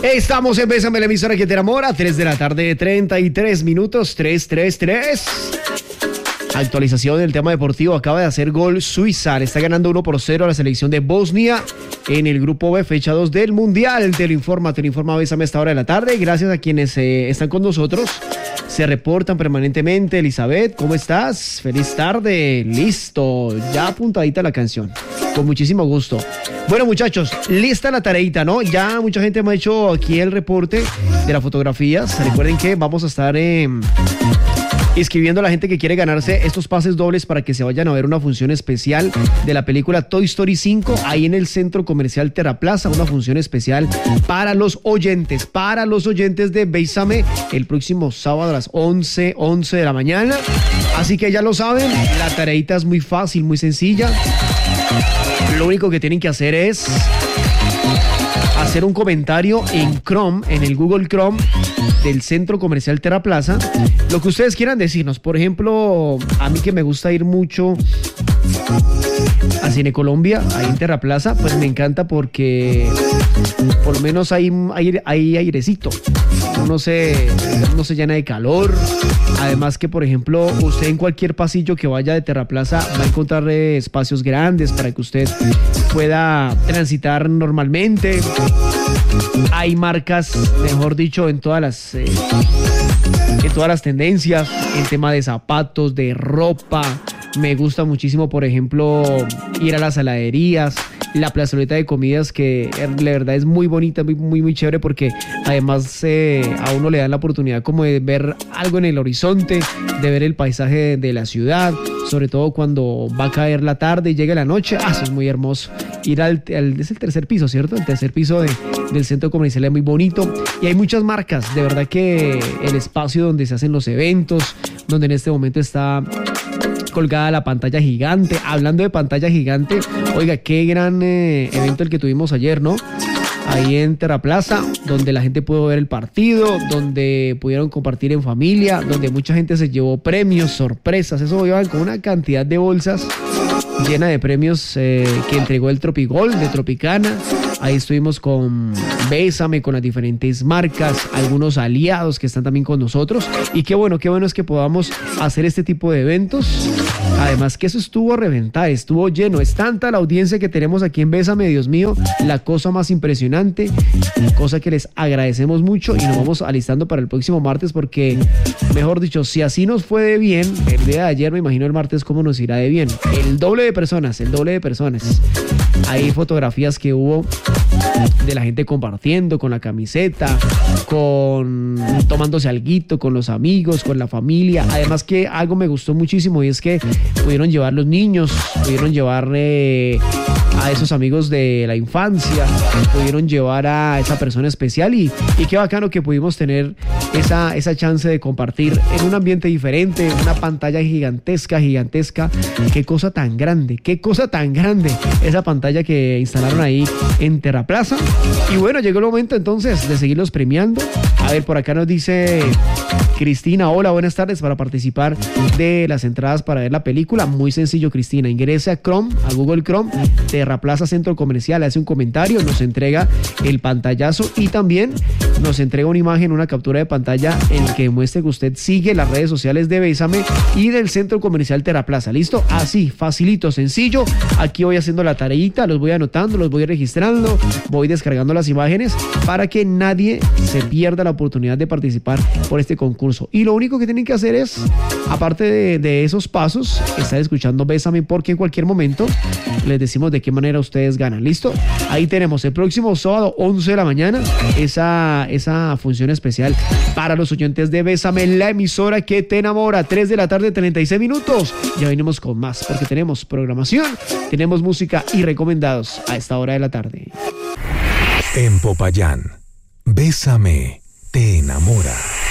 Estamos en Bésame, la emisora que te enamora. 3 de la tarde, 33 minutos, 3. Actualización del tema deportivo. Acaba de hacer gol Suiza. Le está ganando 1-0 a la selección de Bosnia en el grupo B, fecha 2 del Mundial. Te lo informa Bésame a esta hora de la tarde. Gracias a quienes están con nosotros. Se reportan permanentemente. Elizabeth, ¿cómo estás? Feliz tarde. Listo. Ya apuntadita la canción. Con muchísimo gusto. Bueno, muchachos, lista la tareita, ¿no? Ya mucha gente me ha hecho aquí el reporte de las fotografías. Recuerden que vamos a estar inscribiendo a la gente que quiere ganarse estos pases dobles para que se vayan a ver una función especial de la película Toy Story 5 ahí en el Centro Comercial Terraplaza, una función especial para los oyentes de Bésame el próximo sábado a las 11 de la mañana. Así que ya lo saben, la tareita es muy fácil, muy sencilla. Lo único que tienen que hacer es hacer un comentario en Chrome, en el Google Chrome del Centro Comercial Terraplaza, lo que ustedes quieran decirnos. Por ejemplo, a mí que me gusta ir mucho a Cine Colombia, ahí en Terraplaza, pues me encanta porque por lo menos hay airecito, uno se llena de calor. Además que, por ejemplo, usted en cualquier pasillo que vaya de Terraplaza va a encontrar espacios grandes para que usted pueda transitar normalmente. Hay marcas, mejor dicho, en todas las tendencias, en tema de zapatos, de ropa. Me gusta muchísimo, por ejemplo, ir a las heladerías, la plazoleta de comidas, que la verdad es muy bonita, muy chévere, porque además a uno le dan la oportunidad como de ver algo en el horizonte, de ver el paisaje de la ciudad, sobre todo cuando va a caer la tarde y llega la noche. Eso es muy hermoso. Ir es el tercer piso, ¿cierto? El tercer piso del centro comercial es muy bonito y hay muchas marcas. De verdad que el espacio donde se hacen los eventos, donde en este momento está colgada la pantalla gigante. Hablando de pantalla gigante, oiga, qué gran evento el que tuvimos ayer, ¿no? Ahí en Terraplaza, donde la gente pudo ver el partido, donde pudieron compartir en familia, donde mucha gente se llevó premios, sorpresas. Eso iban con una cantidad de bolsas llena de premios que entregó el Tropigol de Tropicana. Ahí estuvimos con Bésame, con las diferentes marcas, algunos aliados que están también con nosotros. Y qué bueno es que podamos hacer este tipo de eventos. Además que eso estuvo a reventar, estuvo lleno. Es tanta la audiencia que tenemos aquí en Bésame, Dios mío, la cosa más impresionante, cosa que les agradecemos mucho y nos vamos alistando para el próximo martes porque, mejor dicho, si así nos fue de bien el día de ayer, me imagino el martes cómo nos irá de bien. El doble de personas. Hay fotografías que hubo de la gente compartiendo con la camiseta, tomándose alguito con los amigos, con la familia. Además que algo me gustó muchísimo y es que pudieron llevar los niños, pudieron llevar a esos amigos de la infancia, pudieron llevar a esa persona especial y qué bacano que pudimos tener esa chance de compartir en un ambiente diferente, una pantalla gigantesca. Qué cosa tan grande esa pantalla que instalaron ahí en Terraplaza. Y bueno, llegó el momento entonces de seguirlos premiando. A ver, por acá nos dice Cristina: hola, buenas tardes. Para participar de las entradas para ver la película, muy sencillo, Cristina, ingrese a Google Chrome, Terraplaza Centro Comercial, hace un comentario, nos entrega el pantallazo y también nos entrega una imagen, una captura de pantalla en que muestre que usted sigue las redes sociales de Bésame y del Centro Comercial Terraplaza. ¿Listo? Así, facilito, sencillo. Aquí voy haciendo la tareita, los voy anotando, los voy registrando, voy descargando las imágenes para que nadie se pierda la oportunidad de participar por este concurso. Y lo único que tienen que hacer es, aparte de esos pasos, estar escuchando Bésame, porque en cualquier momento les decimos de qué manera ustedes ganan. ¿Listo? Ahí tenemos el próximo sábado 11 de la mañana esa función especial para los oyentes de Bésame, la emisora que te enamora. 3 de la tarde, 36 minutos. Ya venimos con más porque tenemos programación, tenemos música y recomendados a esta hora de la tarde. En Popayán, Bésame te enamora.